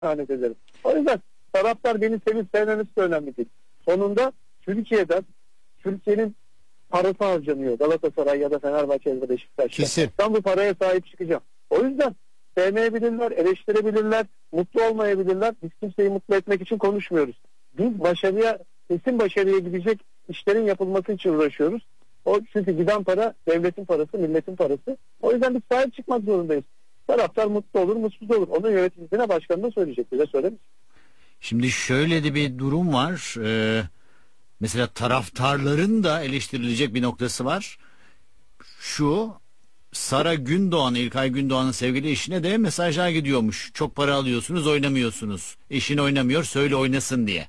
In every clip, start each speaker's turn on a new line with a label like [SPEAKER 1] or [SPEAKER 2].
[SPEAKER 1] lanet ederim. O yüzden taraftar beni sevip sevmemesi de önemli değil. Sonunda Türkiye'nin parası harcanıyor. Galatasaray ya da Fenerbahçe ya da Beşiktaş'ta.
[SPEAKER 2] Kesin.
[SPEAKER 1] Ben bu paraya sahip çıkacağım. O yüzden sevmeyebilirler, eleştirebilirler, mutlu olmayabilirler. Biz kimseyi mutlu etmek için konuşmuyoruz. Biz kesin başarıya gidecek işlerin yapılması için uğraşıyoruz. Çünkü giden para devletin parası, milletin parası. O yüzden biz sahip çıkmak zorundayız. Taraftar mutlu olur, mutsuz olur. Onun yöneticisine, başkanına söyleyecek. Bize söylemiş.
[SPEAKER 3] Şimdi şöyle de bir durum var. Mesela taraftarların da eleştirilecek bir noktası var. Sara Gündoğan, İlkay Gündoğan'ın sevgili eşine de mesajlar gidiyormuş. Çok para alıyorsunuz, oynamıyorsunuz. Eşin oynamıyor, söyle oynasın diye.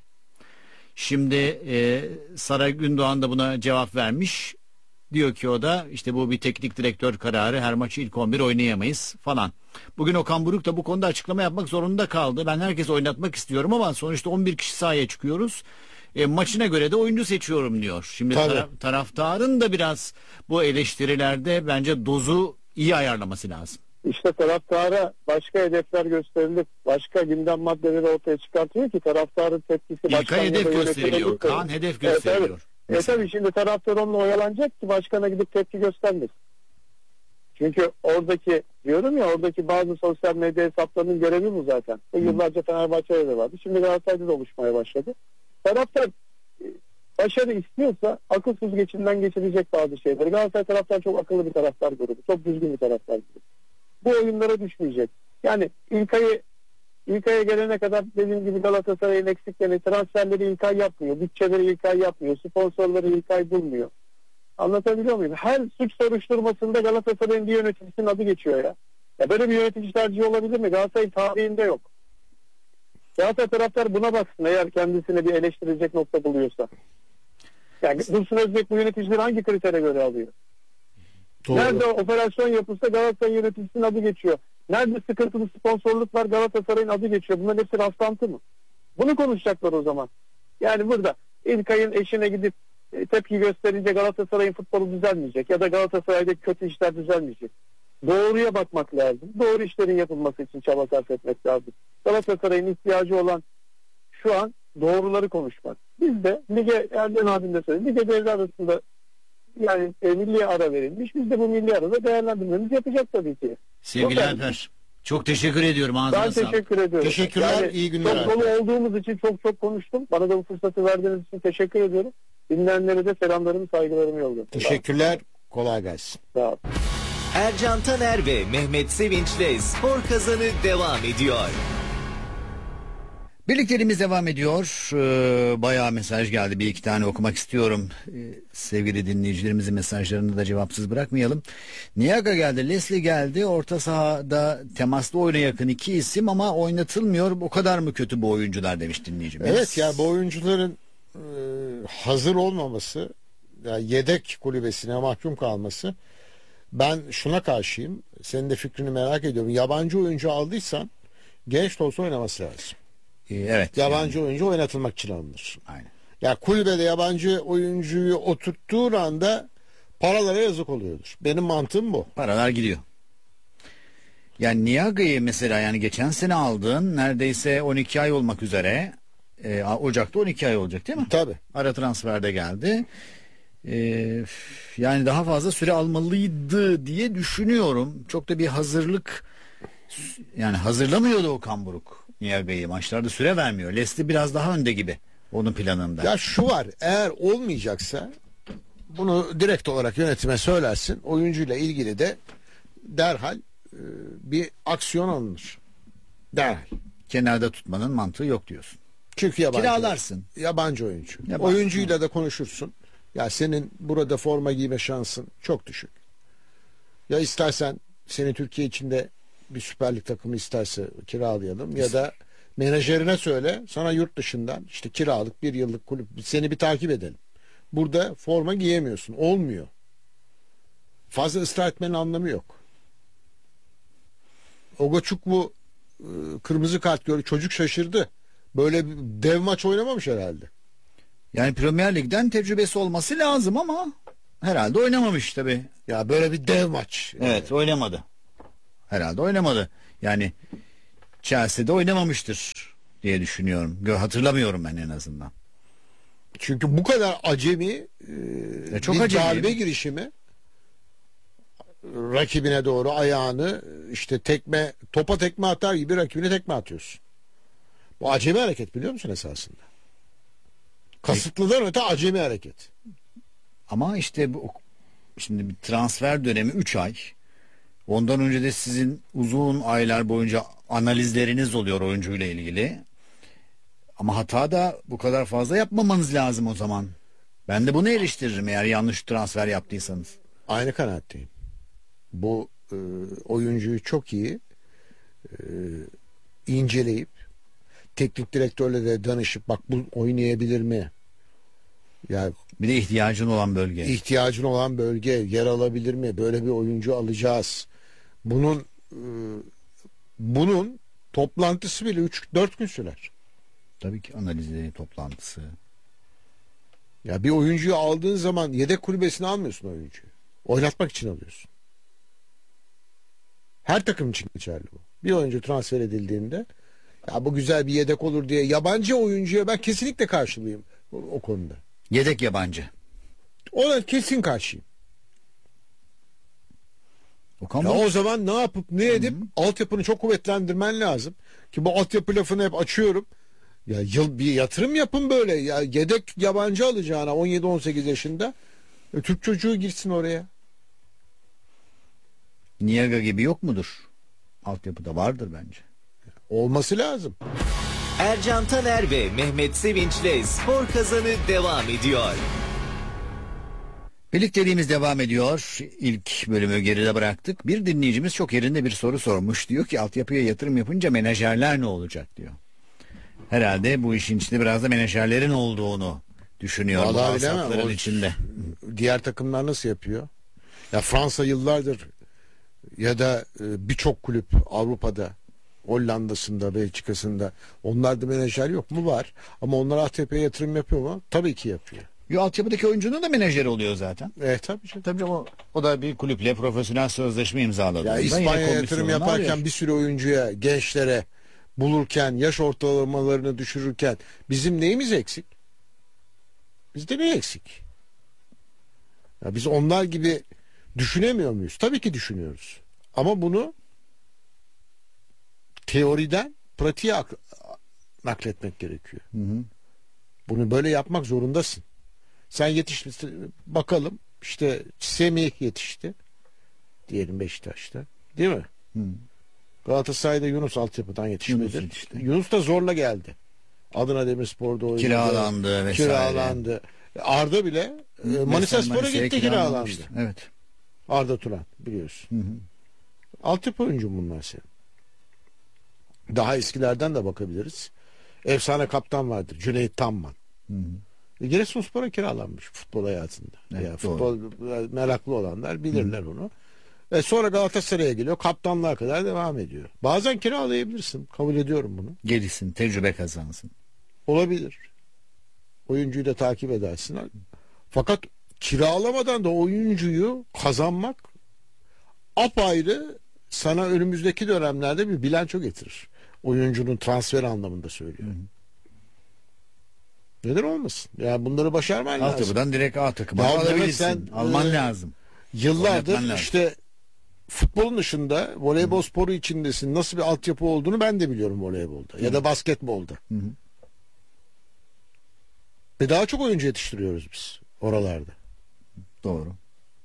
[SPEAKER 3] Şimdi Sara Gündoğan da buna cevap vermiş. Diyor ki o da işte bu bir teknik direktör kararı, her maçı ilk 11 oynayamayız falan. Bugün Okan Buruk da bu konuda açıklama yapmak zorunda kaldı. Ben herkesi oynatmak istiyorum ama sonuçta 11 kişi sahaya çıkıyoruz. Maçına göre de oyuncu seçiyorum diyor. Şimdi taraftarın da biraz bu eleştirilerde bence dozu iyi ayarlaması lazım.
[SPEAKER 1] İşte taraftara başka hedefler gösterilip başka gündem maddeleri ortaya çıkartıyor ki taraftarın tepkisi başkan
[SPEAKER 3] hedef gösteriliyor. Kaan hedef gösteriliyor.
[SPEAKER 1] Tabii şimdi taraftar onunla oyalanacak ki başkana gidip tepki göstermesin. Çünkü oradaki bazı sosyal medya hesaplarının görevi bu zaten. Yıllarca Fenerbahçe'de de vardı. Şimdi Galatasaray'da da oluşmaya başladı. Taraftar başarı istiyorsa akılsız geçirecek bazı şeyleri. Galatasaray taraftar çok akıllı bir taraftar grubu. Çok düzgün bir taraftar grubu. Bu oyunlara düşmeyecek. Yani İlkay'a gelene kadar dediğim gibi Galatasaray'ın eksiklerini, transferleri İlkay yapmıyor. Bütçeleri İlkay yapmıyor. Sponsorları İlkay bulmuyor. Anlatabiliyor muyum? Her suç soruşturmasında Galatasaray'ın bir yöneticisinin adı geçiyor ya. Ya böyle bir yönetici tercihi olabilir mi? Galatasaray tarihinde yok. Galatasaray taraftar buna baksın eğer kendisine bir eleştirecek nokta buluyorsa. Yani Dursun Özbek bu yöneticileri hangi kritere göre alıyor? Doğru. Nerede operasyon yapılsa Galatasaray yöneticisinin adı geçiyor. Nerede sıkıntılı sponsorluk var Galatasaray'ın adı geçiyor. Bunların hepsi rastlantı mı? Bunu konuşacaklar o zaman. Yani burada İlkay'ın eşine gidip tepki gösterince Galatasaray'ın futbolu düzelmeyecek ya da Galatasaray'da kötü işler düzelmeyecek. Doğruya bakmak lazım. Doğru işlerin yapılması için çaba sarf etmek lazım. Galatasaray'ın ihtiyacı olan şu an doğruları konuşmak. Biz de lige Erden abim de söyledi. Lige devre arasında yani milli ara verilmiş. Biz de bu milli arada değerlendirmemiz yapacak tabii ki.
[SPEAKER 3] Sevgili Alper, çok teşekkür ediyorum. Ağzına sağlık.
[SPEAKER 1] Ben teşekkür ediyorum.
[SPEAKER 2] Teşekkürler, iyi günler.
[SPEAKER 1] Çok dolu olduğumuz için çok konuştum. Bana da bu fırsatı verdiğiniz için teşekkür ediyorum. Dinleyenlere de selamlarımı, saygılarımı yolluyorum.
[SPEAKER 2] Teşekkürler, kolay gelsin.
[SPEAKER 1] Sağ olun.
[SPEAKER 4] Ercan Taner ve Mehmet Sevinç'le Spor Kazanı devam ediyor.
[SPEAKER 3] Birlikteliğimiz devam ediyor. Bayağı mesaj geldi. Bir iki tane okumak istiyorum. Sevgili dinleyicilerimizin mesajlarını da cevapsız bırakmayalım. Niaga geldi, Leslie geldi. Orta sahada temaslı oyuna yakın iki isim ama oynatılmıyor. O kadar mı kötü bu oyuncular demiş dinleyicimiz.
[SPEAKER 2] Evet ya, bu oyuncuların hazır olmaması, yani yedek kulübesine mahkum kalması. Ben şuna karşıyım. Senin de fikrini merak ediyorum. Yabancı oyuncu aldıysan genç de olsa oynaması lazım.
[SPEAKER 3] Evet.
[SPEAKER 2] Yabancı oyuncu oynatılmak için alınır.
[SPEAKER 3] Aynen.
[SPEAKER 2] Ya kulübede yabancı oyuncuyu oturttuğun anda paralara yazık oluyordur. Benim mantığım bu.
[SPEAKER 3] Paralar gidiyor. Yani Niaga'yı mesela yani geçen sene aldığın neredeyse 12 ay olmak üzere. Ocak'ta 12 ay olacak değil mi?
[SPEAKER 2] Tabii.
[SPEAKER 3] Ara transferde geldi. Yani daha fazla süre almalıydı diye düşünüyorum. Çok da bir hazırlık yani hazırlamıyordu Okan Buruk Niaga'yı. Maçlarda süre vermiyor. Leslie biraz daha önde gibi onun planında.
[SPEAKER 2] Ya şu var, eğer olmayacaksa bunu direkt olarak yönetime söylersin. Oyuncuyla ilgili de derhal bir aksiyon alınır. Derhal.
[SPEAKER 3] Kenarda tutmanın mantığı yok diyorsun.
[SPEAKER 2] Çünkü yabancı.
[SPEAKER 3] Kiralarsın.
[SPEAKER 2] Yabancı oyuncu.
[SPEAKER 3] Yabancı.
[SPEAKER 2] Oyuncuyla da konuşursun. Ya senin burada forma giyme şansın çok düşük. Ya istersen seni Türkiye içinde bir Süper Lig takımı isterse kiralayalım ya da menajerine söyle, sana yurt dışından işte kiralık bir yıllık kulüp seni bir takip edelim. Burada forma giyemiyorsun. Olmuyor. Fazla ısrar etmenin anlamı yok. Ogoçuk bu kırmızı kart gördü. Çocuk şaşırdı. Böyle bir dev maç oynamamış herhalde.
[SPEAKER 3] Yani Premier Lig'den tecrübesi olması lazım ama herhalde oynamamış tabii.
[SPEAKER 2] Ya böyle bir dev maç.
[SPEAKER 3] Evet, oynamadı. Herhalde oynamadı. Yani Chelsea'de oynamamıştır diye düşünüyorum. Hatırlamıyorum ben en azından.
[SPEAKER 2] Çünkü bu kadar acemi
[SPEAKER 3] Çok
[SPEAKER 2] bir
[SPEAKER 3] acemi.
[SPEAKER 2] darbe girişimi, rakibine doğru ayağını işte topa tekme atar gibi rakibine tekme atıyorsun. Bu acemi hareket, biliyor musun esasında? Kasıtlıdan öte acemi hareket.
[SPEAKER 3] Ama işte şimdi bir transfer dönemi 3 ay. Ondan önce de sizin uzun aylar boyunca analizleriniz oluyor oyuncuyla ilgili. Ama hata da bu kadar fazla yapmamanız lazım o zaman. Ben de bunu eleştiririm eğer yanlış transfer yaptıysanız.
[SPEAKER 2] Aynı kanaatteyim. Bu oyuncuyu çok iyi inceleyip teknik direktörle de danışıp, bak bu oynayabilir mi? Yani
[SPEAKER 3] Bir de ihtiyacın olan bölge.
[SPEAKER 2] ihtiyacın olan bölge yer alabilir mi? Böyle bir oyuncu alacağız. Bunun toplantısı bile 3-4 gün sürer.
[SPEAKER 3] Tabii ki analizleri, toplantısı.
[SPEAKER 2] Ya bir oyuncuyu aldığın zaman yedek kulübesine almıyorsun oyuncuyu. Oynatmak için alıyorsun. Her takım için geçerli bu. Bir oyuncu transfer edildiğinde, ya bu güzel bir yedek olur diye yabancı oyuncuya ben kesinlikle karşılıyım o konuda.
[SPEAKER 3] Yedek yabancı.
[SPEAKER 2] Ona kesin karşıyım.
[SPEAKER 3] Okan
[SPEAKER 2] Ya
[SPEAKER 3] Buruk.
[SPEAKER 2] o zaman ne yapıp ne edip altyapını çok kuvvetlendirmen lazım. Ki bu altyapı lafını hep açıyorum. Ya bir yatırım yapın böyle. Ya yedek yabancı alacağına 17-18 yaşında Türk çocuğu girsin oraya.
[SPEAKER 3] Niyaga gibi yok mudur? Altyapıda vardır bence.
[SPEAKER 2] Olması lazım.
[SPEAKER 4] Ercan Taner ve Mehmet Sevinç'le Spor Kazanı devam ediyor.
[SPEAKER 3] Birlikteliğimiz devam ediyor. İlk bölümü geride bıraktık. Bir dinleyicimiz çok yerinde bir soru sormuş. Diyor ki altyapıya yatırım yapınca menajerler ne olacak diyor. Herhalde bu işin içinde biraz da menajerlerin olduğunu düşünüyor. Bu
[SPEAKER 2] Vallahi bilemem.
[SPEAKER 3] safların içinde.
[SPEAKER 2] Diğer takımlar nasıl yapıyor? Ya Fransa yıllardır ya da birçok kulüp Avrupa'da, Hollanda'sında, Belçika'sında, onlarda menajer yok mu? Var. Ama onlar altyapıya yatırım yapıyor mu? Tabii ki yapıyor.
[SPEAKER 3] Altyapıdaki oyuncunun da menajeri oluyor zaten.
[SPEAKER 2] Tabii canım.
[SPEAKER 3] Tabii o da bir kulüple profesyonel sözleşme imzaladı.
[SPEAKER 2] Ya İspanya'ya yatırım yaparken bir sürü oyuncuya, gençlere bulurken, yaş ortalamalarını düşürürken bizim neyimiz eksik? Bizde ne eksik? Ya biz onlar gibi düşünemiyor muyuz? Tabii ki düşünüyoruz. Ama bunu teoriden pratiğe nakletmek gerekiyor.
[SPEAKER 3] Hı hı.
[SPEAKER 2] Bunu böyle yapmak zorundasın. Sen yetişmişsin, bakalım işte Semih yetişti diyelim Beşiktaş'ta, değil mi?
[SPEAKER 3] Hı.
[SPEAKER 2] Galatasaray'da Yunus altyapıdan yetişmedi.
[SPEAKER 3] Yunus yetişti.
[SPEAKER 2] Yunus da zorla geldi. Adana Demirspor'da oynadı.
[SPEAKER 3] Kiralandı vesaire.
[SPEAKER 2] Kiralandı. Arda bile Manisaspor'a
[SPEAKER 3] Manisa'ya
[SPEAKER 2] gitti,
[SPEAKER 3] kiralanmıştı.
[SPEAKER 2] kiralandı.
[SPEAKER 3] Evet.
[SPEAKER 2] Arda Turan biliyorsun.
[SPEAKER 3] Hı hı.
[SPEAKER 2] Altyapı oyuncu bunlar senin. Daha eskilerden de bakabiliriz. Efsane kaptan vardır. Cüneyt Tamman.
[SPEAKER 3] Hı hı.
[SPEAKER 2] Giresunspor'a kiralanmış futbol hayatında.
[SPEAKER 3] Evet,
[SPEAKER 2] Ya futbol meraklı olanlar bilirler onu. Sonra Galatasaray'a geliyor. Kaptanlığa kadar devam ediyor. Bazen kiralayabilirsin. Kabul ediyorum bunu.
[SPEAKER 3] Gelişsin, tecrübe kazansın.
[SPEAKER 2] Olabilir. Oyuncuyu da takip edersin. Fakat kiralamadan da oyuncuyu kazanmak apayrı, sana önümüzdeki dönemlerde bir bilanço getirir. Oyuncunun transfer anlamında söylüyorum. Neden olmasın? Yani bunları başarman lazım.
[SPEAKER 3] Altyapıdan direkt A takıma
[SPEAKER 2] Ya
[SPEAKER 3] alabilirsin.
[SPEAKER 2] Mehmet, sen,
[SPEAKER 3] Alman lazım.
[SPEAKER 2] Yıllardır
[SPEAKER 3] Oynatman lazım.
[SPEAKER 2] işte futbolun dışında voleybol sporu içindesin. Nasıl bir altyapı olduğunu ben de biliyorum voleybolda ya da basketbolda.
[SPEAKER 3] Hı hı.
[SPEAKER 2] Ve daha çok oyuncu yetiştiriyoruz biz oralarda.
[SPEAKER 3] Doğru.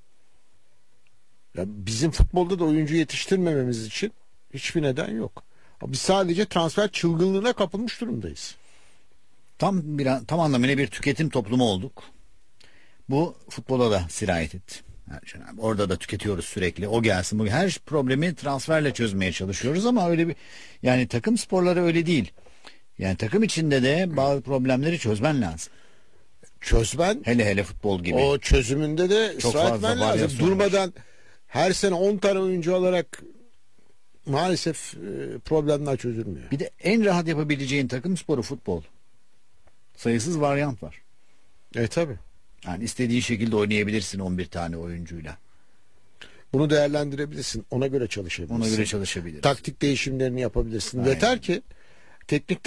[SPEAKER 2] Ya bizim futbolda da oyuncu yetiştirmememiz için hiçbir neden yok. Biz sadece transfer çılgınlığına kapılmış durumdayız.
[SPEAKER 3] Tam anlamıyla bir tüketim toplumu olduk. Bu futbola da sirayet etti. Orada da tüketiyoruz sürekli. O gelsin, bu her problemi transferle çözmeye çalışıyoruz ama öyle bir, yani takım sporları öyle değil. Yani takım içinde de bazı problemleri çözmen lazım.
[SPEAKER 2] Çözmen,
[SPEAKER 3] Hele futbol gibi.
[SPEAKER 2] o çözümünde de
[SPEAKER 3] Çok
[SPEAKER 2] ısrar
[SPEAKER 3] fazla
[SPEAKER 2] etmen lazım.
[SPEAKER 3] varyasyon var.
[SPEAKER 2] Durmadan her sene 10 tane oyuncu alarak maalesef problemler çözülmüyor.
[SPEAKER 3] Bir de en rahat yapabileceğin takım sporu futbol. Sayısız varyant var.
[SPEAKER 2] Tabi.
[SPEAKER 3] Yani istediğin şekilde oynayabilirsin 11 tane oyuncuyla.
[SPEAKER 2] Bunu değerlendirebilirsin. Ona göre çalışabilirsin.
[SPEAKER 3] Ona göre çalışabiliriz.
[SPEAKER 2] Taktik değişimlerini yapabilirsin.
[SPEAKER 3] Aynen.
[SPEAKER 2] Yeter ki teknik